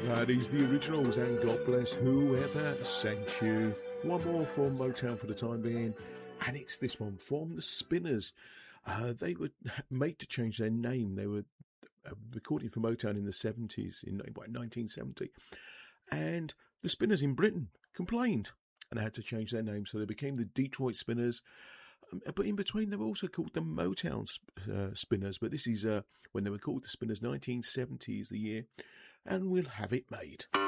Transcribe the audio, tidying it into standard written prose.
That is the originals, and God bless whoever sent you. One more from Motown for the time being, and it's this one from the Spinners. They were made to change their name. They were recording for Motown in the 70s, in 1970. And the Spinners in Britain complained and had to change their name, so they became the Detroit Spinners. But in between, they were also called the Motown Spinners. But this is when they were called the Spinners. 1970 is the year, and we'll have it made.